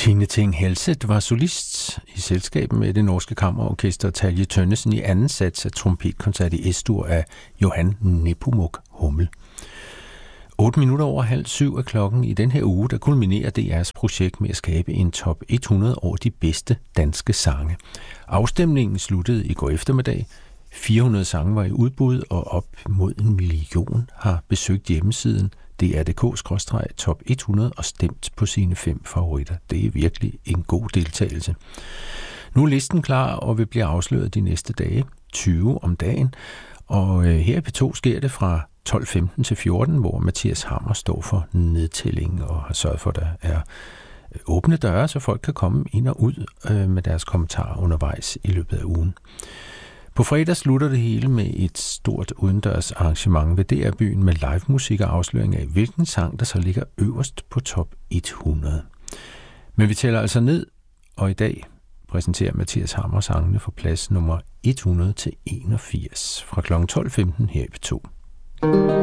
Tine Ting Helset var solist i selskab med det norske kammerorkester Talje Tønnesen i anden sats af trompetkoncert i S-dur af Johan Nepomuk Hummel. 8 minutter over 6:30 er klokken i den her uge, der kulminerer DR's projekt med at skabe en top 100 over de bedste danske sange. Afstemningen sluttede i går eftermiddag. 400 sange var i udbud, og op mod 1 million har besøgt hjemmesiden dr.dk/top 100 og stemt på sine 5 favoritter. Det er virkelig en god deltagelse. Nu er listen klar og vil blive afsløret de næste dage, 20 om dagen. Og her i P2 sker det fra 12:15 til 14, hvor Mathias Hammer står for nedtælling og har sørget for, at der er åbne døre, så folk kan komme ind og ud med deres kommentarer undervejs i løbet af ugen. På fredag slutter det hele med et stort udendørs arrangement ved DR-byen med live musik og afsløring af, hvilken sang der så ligger øverst på top 100. Men vi tæller altså ned, og i dag præsenterer Mathias Hammer sangene for plads nummer 100 til 81 fra kl. 12:15 her i P2.